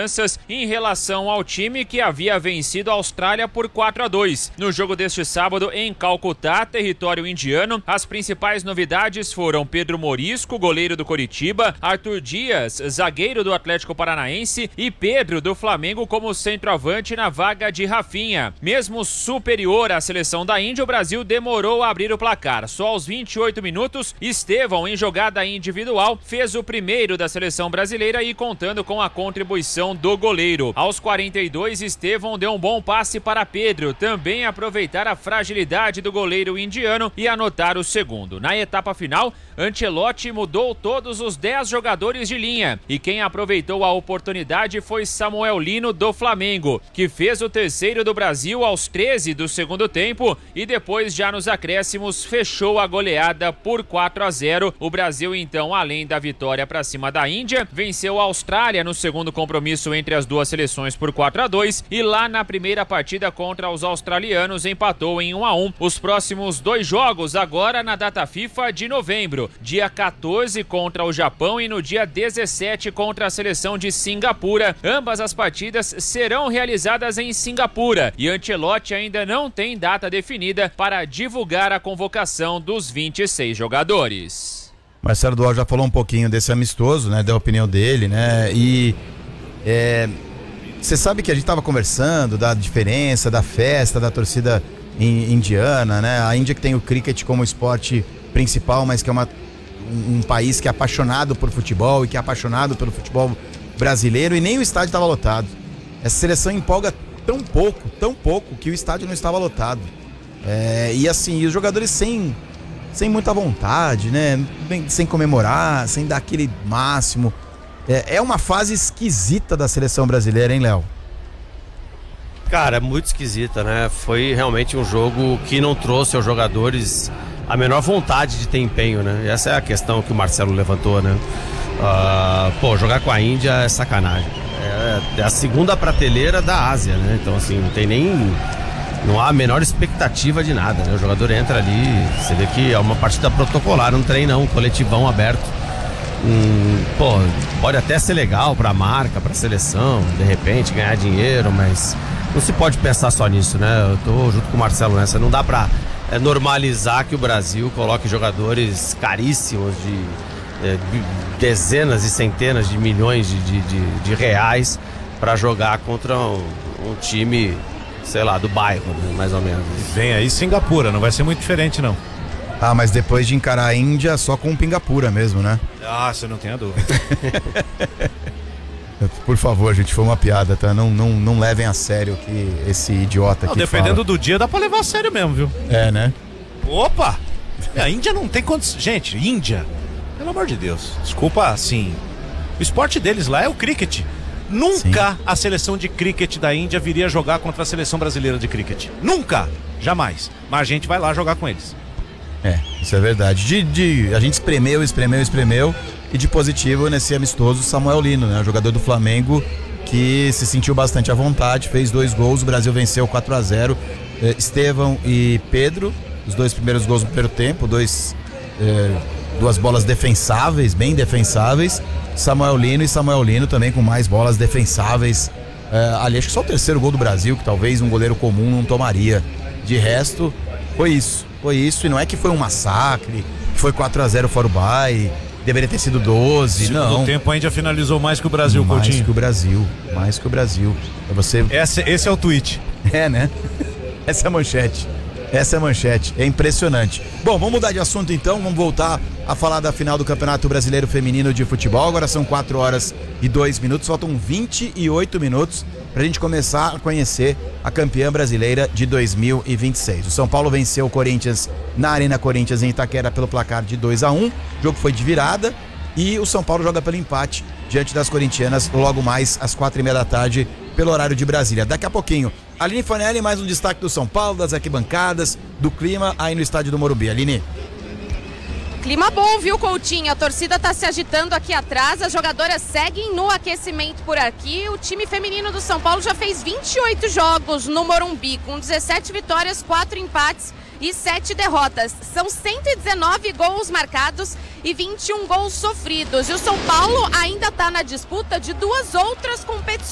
mudanças em relação ao time que havia vencido a Austrália por 4-2. No jogo deste sábado em Calcutá, território indiano, as principais novidades foram Pedro Morisco, goleiro do Coritiba, Arthur Dias, zagueiro do Atlético Paranaense, e Pedro do Flamengo como centroavante na vaga de Rafinha. Mesmo superior à seleção da Índia, o Brasil demorou a abrir o placar. Só aos 28 minutos, Estevão, em jogada individual, fez o primeiro da seleção brasileira e contando com a contribuição do goleiro. Aos 42, Estevão deu um bom passe para Pedro, também aproveitar a fragilidade do goleiro indiano e anotar o segundo. Na etapa final, Ancelotti mudou todos os 10 jogadores de linha e quem aproveitou a oportunidade foi Samuel Lino do Flamengo, que fez o terceiro do Brasil aos 13 do segundo tempo e depois, já nos acréscimos, fechou a goleada por 4-0. O Brasil, então, além da vitória para cima da Índia, venceu a Austrália no segundo compromisso entre as duas seleções por 4-2 e lá na primeira partida contra os australianos empatou em 1-1. Os próximos 2 jogos agora na data FIFA de novembro, dia 14 contra o Japão e no dia 17 contra a seleção de Singapura. Ambas as partidas serão realizadas em Singapura e Ancelotti ainda não tem data definida para divulgar a convocação dos 26 jogadores. Marcelo Dual já falou um pouquinho desse amistoso, né? Deu a opinião dele, né? E você sabe que a gente estava conversando da diferença, da festa, da torcida indiana, né? A Índia que tem o cricket como esporte principal, mas que é um país que é apaixonado por futebol e que é apaixonado pelo futebol brasileiro, e nem o estádio estava lotado. Essa seleção empolga tão pouco que o estádio não estava lotado. E assim, os jogadores sem muita vontade, né? Sem comemorar, sem dar aquele máximo. É uma fase esquisita da seleção brasileira, hein, Léo? Cara, muito esquisita, né? Foi realmente um jogo que não trouxe aos jogadores a menor vontade de ter empenho, né? Essa é a questão que o Marcelo levantou, né? Jogar com a Índia é sacanagem. É a segunda prateleira da Ásia, né? Então, assim, não há a menor expectativa de nada, né? O jogador entra ali, você vê que é uma partida protocolar, não treinão, um coletivão aberto. Pode até ser legal pra marca, pra seleção, de repente ganhar dinheiro, mas não se pode pensar só nisso, né? Eu tô junto com o Marcelo nessa, não dá pra normalizar que o Brasil coloque jogadores caríssimos de dezenas e centenas de milhões de reais pra jogar contra um time, sei lá, do bairro, né? Mais ou menos. Vem aí Singapura, não vai ser muito diferente, não. Mas depois de encarar a Índia, só com Pingapura mesmo, né? Você não tem a dúvida. Por favor, gente, foi uma piada, tá? Não levem a sério que esse idiota aqui dependendo fala. do dia, dá pra levar a sério mesmo, viu? Né? Opa! A Índia não tem condições. Gente, Índia, pelo amor de Deus, desculpa, assim, o esporte deles lá é o cricket. Nunca a seleção de cricket da Índia viria jogar contra a seleção brasileira de cricket. Nunca! Jamais. Mas a gente vai lá jogar com eles. Isso é verdade. A gente espremeu, e de positivo nesse amistoso, Samuel Lino, né? O jogador do Flamengo que se sentiu bastante à vontade, fez 2 gols, o Brasil venceu 4-0. Estevão e Pedro, os 2 primeiros gols no primeiro tempo, 2 bolas defensáveis, bem defensáveis. Samuel Lino também com mais bolas defensáveis. Ali acho que só o terceiro gol do Brasil, que talvez um goleiro comum não tomaria. De resto, foi isso, e não é que foi um massacre, que foi 4-0 fora o Bye, deveria ter sido 12, não. Segundo tempo a Índia finalizou mais que o Brasil, Coutinho. Mais que o Brasil. Esse é o tweet. Né? Essa é a manchete. É impressionante. Bom, vamos mudar de assunto então, vamos voltar a falar da final do Campeonato Brasileiro Feminino de Futebol. Agora são 4h02, faltam 28 minutos pra gente começar a conhecer a campeã brasileira de 2026. O São Paulo venceu o Corinthians na Arena Corinthians em Itaquera pelo placar de 2-1. O jogo foi de virada e o São Paulo joga pelo empate diante das corintianas logo mais às 4h30 da tarde pelo horário de Brasília. Daqui a pouquinho, Aline Fanelli, mais um destaque do São Paulo, das arquibancadas, do clima aí no estádio do Morumbi. Aline. Clima bom, viu, Coutinho? A torcida tá se agitando aqui atrás, as jogadoras seguem no aquecimento por aqui. O time feminino do São Paulo já fez 28 jogos no Morumbi, com 17 vitórias, 4 empates e 7 derrotas. São 119 gols marcados e 21 gols sofridos. E o São Paulo ainda está na disputa de 2 outras competições